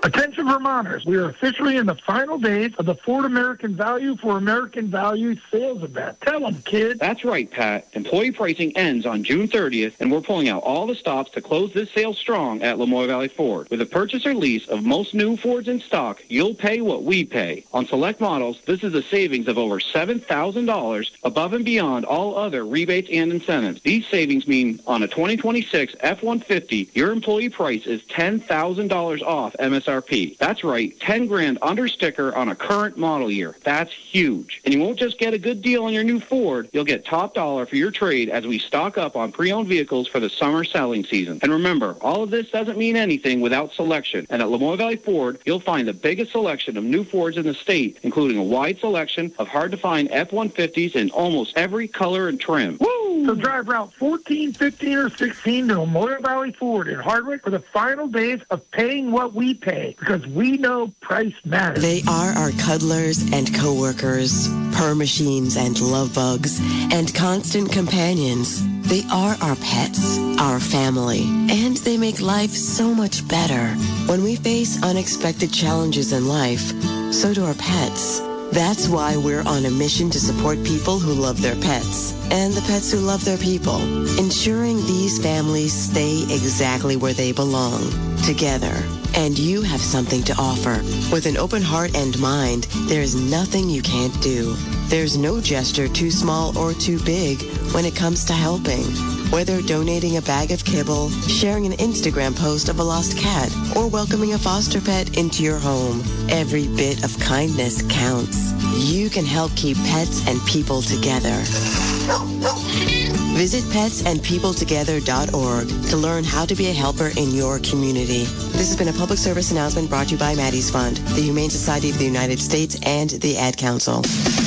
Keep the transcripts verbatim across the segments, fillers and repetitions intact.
Attention Vermonters, we are officially in the final days of the Ford American Value for American Value sales event. Tell them, kid. That's right, Pat. Employee pricing ends on June thirtieth, and we're pulling out all the stops to close this sale strong at Lamoille Valley Ford. With a purchase or lease of most new Fords in stock, you'll pay what we pay. On select models, this is a savings of over seven thousand dollars above and beyond all other rebates and incentives. These savings mean on a twenty twenty-six F one fifty, your employee price is ten thousand dollars off M S R P. That's right, ten grand under sticker on a current model year. That's huge. And you won't just get a good deal on your new Ford, you'll get top dollar for your trade as we stock up on pre-owned vehicles for the summer selling season. And remember, all of this doesn't mean anything without selection. And at Lamoille Valley Ford, you'll find the biggest selection of new Fords in the state, including a wide selection of hard-to-find F one fifties in almost every color and trim. Woo! So drive Route fourteen, fifteen, or sixteen to Lamoille Valley Ford in Hardwick for the final days of paying what we pay, because we know price matters. They are our cuddlers and coworkers, purr machines and love bugs, and constant companions. They are our pets, our family, and they make life so much better. When we face unexpected challenges in life, so do our pets. That's why we're on a mission to support people who love their pets and the pets who love their people, ensuring these families stay exactly where they belong, together. And you have something to offer. With an open heart and mind, there's nothing you can't do. There's no gesture too small or too big when it comes to helping. Whether donating a bag of kibble, sharing an Instagram post of a lost cat, or welcoming a foster pet into your home, every bit of kindness counts. You can help keep pets and people together. Visit pets and people together dot org to learn how to be a helper in your community. This has been a public service announcement brought to you by Maddie's Fund, the Humane Society of the United States, and the Ad Council.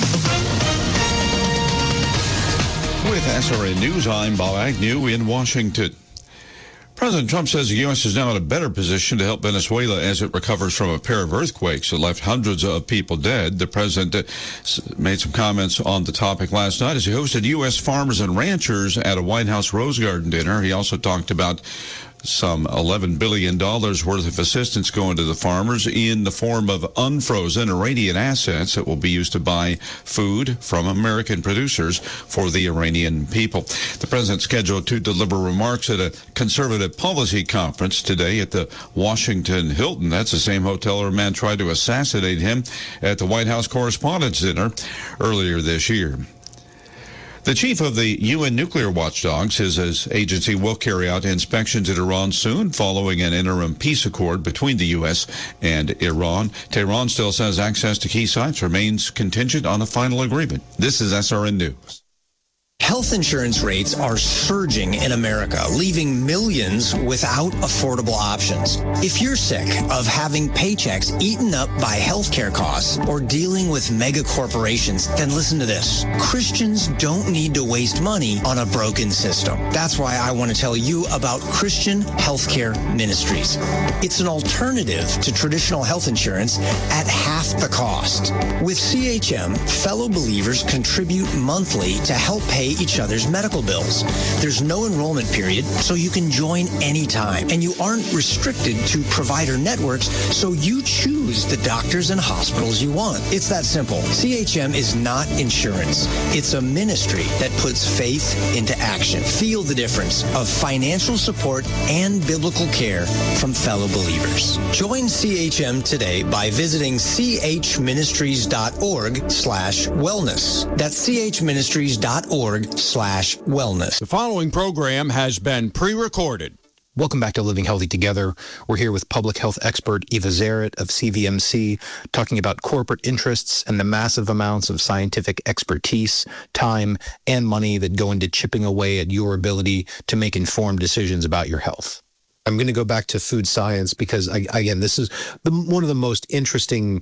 With S R N News, I'm Bob Agnew in Washington. President Trump says the U S is now in a better position to help Venezuela as it recovers from a pair of earthquakes that left hundreds of people dead. The president made some comments on the topic last night as he hosted U S farmers and ranchers at a White House Rose Garden dinner. He also talked about some eleven billion dollars worth of assistance going to the farmers in the form of unfrozen Iranian assets that will be used to buy food from American producers for the Iranian people. The president scheduled to deliver remarks at a conservative policy conference today at the Washington Hilton. That's the same hotel where a man tried to assassinate him at the White House Correspondents' Dinner earlier this year. The chief of the U N nuclear watchdog says his agency will carry out inspections in Iran soon following an interim peace accord between the U S and Iran. Tehran still says access to key sites remains contingent on a final agreement. This is S R N News. Health insurance rates are surging in America, leaving millions without affordable options. If you're sick of having paychecks eaten up by healthcare costs or dealing with mega corporations, then listen to this. Christians don't need to waste money on a broken system. That's why I want to tell you about Christian Healthcare Ministries. It's an alternative to traditional health insurance at half the cost. With C H M, fellow believers contribute monthly to help pay each other's medical bills. There's no enrollment period, so you can join anytime. And you aren't restricted to provider networks, so you choose the doctors and hospitals you want. It's that simple. C H M is not insurance. It's a ministry that puts faith into action. Feel the difference of financial support and biblical care from fellow believers. Join C H M today by visiting c h ministries dot org slash wellness. That's c h ministries dot org slash wellness. The following program has been pre-recorded. Welcome back to Living Healthy Together. We're here with public health expert Eva Zaret of C V M C, talking about corporate interests and the massive amounts of scientific expertise, time, and money that go into chipping away at your ability to make informed decisions about your health. I'm going to go back to food science because, I, again, this is the, one of the most interesting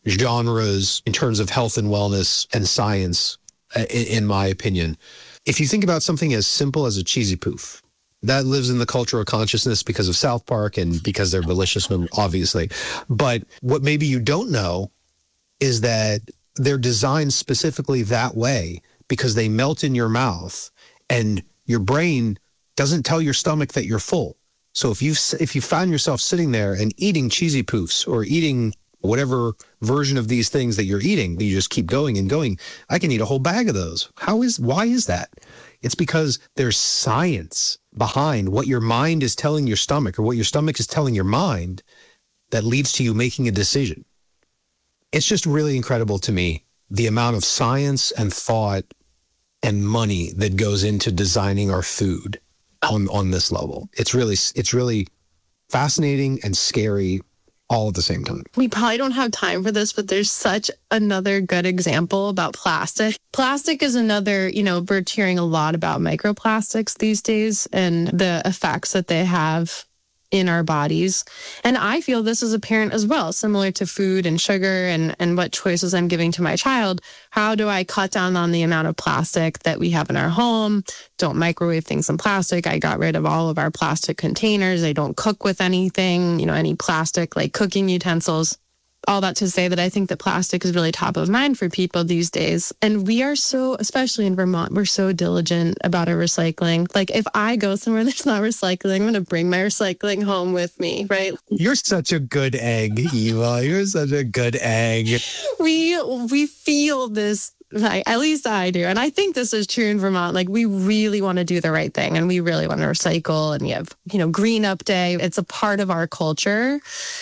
genres in terms of health and wellness and science, in, in my opinion. If you think about something as simple as a cheesy poof, that lives in the cultural consciousness because of South Park and because they're delicious, obviously. But what maybe you don't know is that they're designed specifically that way because they melt in your mouth and your brain doesn't tell your stomach that you're full. So if you if you found yourself sitting there and eating cheesy poofs or eating whatever version of these things that you're eating, you just keep going and going. I can eat a whole bag of those. How is, why is that? It's because there's science behind what your mind is telling your stomach or what your stomach is telling your mind that leads to you making a decision. It's just really incredible to me, the amount of science and thought and money that goes into designing our food on, on this level. It's really, it's really fascinating and scary all at the same time. We probably don't have time for this, but there's such another good example about plastic. Plastic is another, you know, we're hearing a lot about microplastics these days and the effects that they have in our bodies. And I feel this is a parent as well, similar to food and sugar and, and what choices I'm giving to my child. How do I cut down on the amount of plastic that we have in our home? Don't microwave things in plastic. I got rid of all of our plastic containers. I don't cook with anything, you know, any plastic like cooking utensils. All that to say that I think that plastic is really top of mind for people these days. And we are so, especially in Vermont, we're so diligent about our recycling. Like if I go somewhere that's not recycling, I'm going to bring my recycling home with me, right? You're such a good egg, Eva. You're such a good egg. We, we feel this, like, at least I do. And I think this is true in Vermont. Like we really want to do the right thing and we really want to recycle. And we have, you know, Green Up Day. It's a part of our culture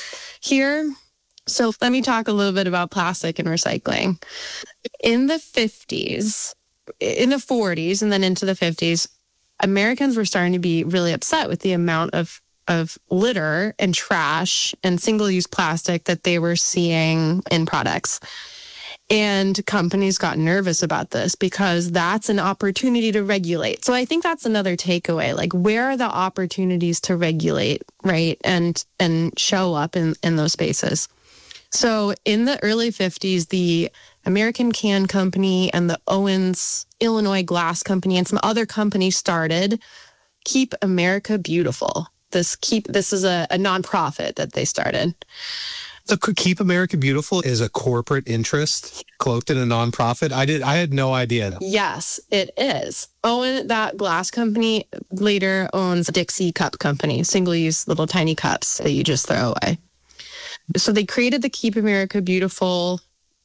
here. So let me talk a little bit about plastic and recycling. In the fifties, in the forties, and then into the fifties, Americans were starting to be really upset with the amount of, of litter and trash and single-use plastic that they were seeing in products. And companies got nervous about this because that's an opportunity to regulate. So I think that's another takeaway. Like, where are the opportunities to regulate, right? And and show up in, in those spaces. So in the early fifties, the American Can Company and the Owens Illinois Glass Company and some other companies started Keep America Beautiful. This keep this is a, a nonprofit that they started. So Keep America Beautiful is a corporate interest cloaked in a nonprofit. I did I had no idea. Yes, it is. Owen, that glass company, later owns Dixie Cup Company, single-use little tiny cups that you just throw away. So they created the Keep America Beautiful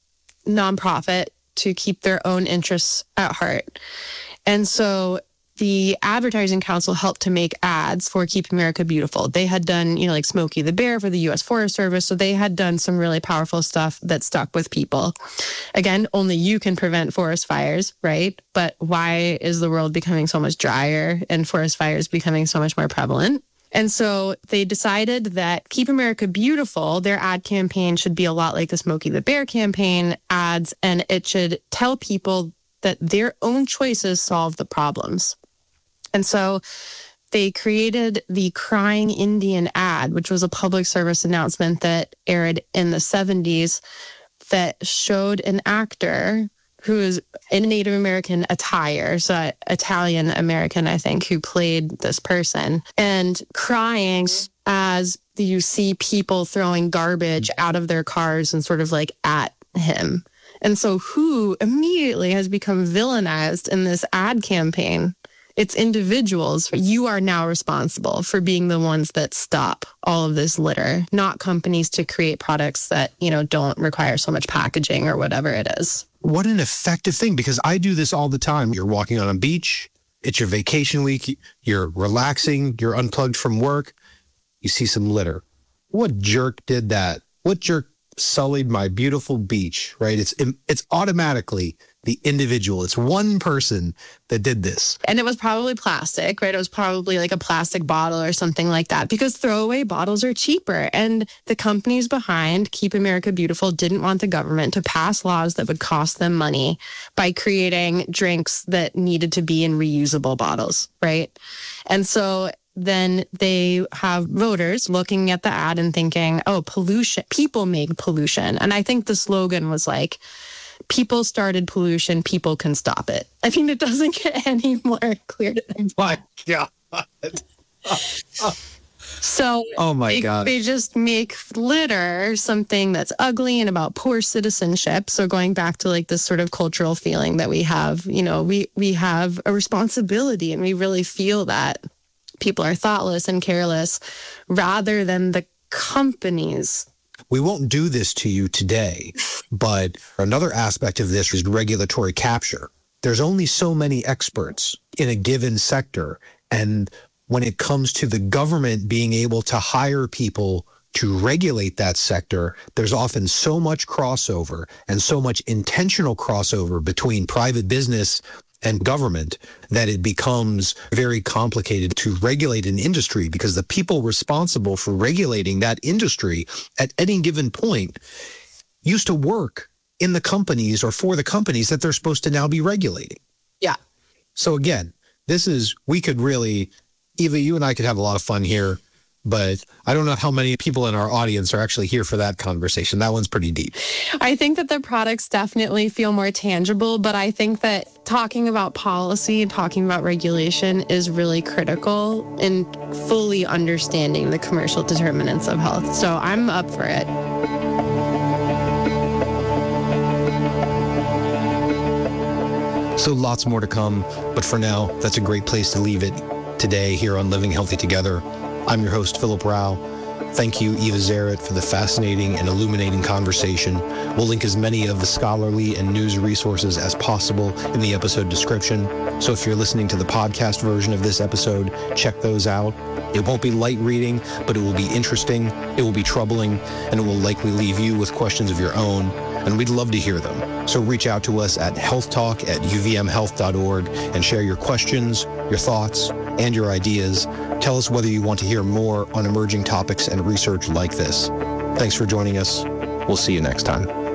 nonprofit to keep their own interests at heart. And so the Advertising Council helped to make ads for Keep America Beautiful. They had done, you know, like Smokey the Bear for the U S Forest Service. So they had done some really powerful stuff that stuck with people. Again, only you can prevent forest fires, right? But why is the world becoming so much drier and forest fires becoming so much more prevalent? And so they decided that Keep America Beautiful, their ad campaign should be a lot like the Smokey the Bear campaign ads, and it should tell people that their own choices solve the problems. And so they created the Crying Indian ad, which was a public service announcement that aired in the seventies that showed an actor who is in Native American attire, so Italian American, I think, who played this person, and crying as you see people throwing garbage out of their cars and sort of like at him. And so who immediately has become villainized in this ad campaign? It's individuals. You are now responsible for being the ones that stop all of this litter, not companies to create products that, you know, don't require so much packaging or whatever it is. What an effective thing, because I do this all the time. You're walking on a beach, it's your vacation week, you're relaxing, you're unplugged from work, you see some litter. What jerk did that? What jerk sullied my beautiful beach, right? It's it's automatically the individual. It's one person that did this. And it was probably plastic, right? It was probably like a plastic bottle or something like that, because throwaway bottles are cheaper. And the companies behind Keep America Beautiful didn't want the government to pass laws that would cost them money by creating drinks that needed to be in reusable bottles, right? And so then they have voters looking at the ad and thinking, oh, pollution, people make pollution. And I think the slogan was like, people started pollution, people can stop it. I mean, it doesn't get any more clear to them. My God. So oh my they, God. they just make litter something that's ugly and about poor citizenship. So going back to like this sort of cultural feeling that we have, you know, we, we have a responsibility and we really feel that. people are thoughtless and careless rather than the companies. We won't do this to you today, but another aspect of this is regulatory capture. There's only so many experts in a given sector, and when it comes to the government being able to hire people to regulate that sector, there's often so much crossover and so much intentional crossover between private business and government that it becomes very complicated to regulate an industry, because the people responsible for regulating that industry at any given point used to work in the companies or for the companies that they're supposed to now be regulating. Yeah. So again, this is, we could really, Eva, you and I could have a lot of fun here, but I don't know how many people in our audience are actually here for that conversation. That one's pretty deep. I think that the products definitely feel more tangible, but I think that talking about policy and talking about regulation is really critical in fully understanding the commercial determinants of health. So I'm up for it. So lots more to come, but for now, that's a great place to leave it today here on Living Healthy Together. I'm your host, Philip Rao. Thank you, Eva Zaret, for the fascinating and illuminating conversation. We'll link as many of the scholarly and news resources as possible in the episode description. So if you're listening to the podcast version of this episode, check those out. It won't be light reading, but it will be interesting, it will be troubling, and it will likely leave you with questions of your own, and we'd love to hear them. So reach out to us at healthtalk at u v m health dot org and share your questions, your thoughts, and your ideas. Tell us whether you want to hear more on emerging topics and research like this. Thanks for joining us. We'll see you next time.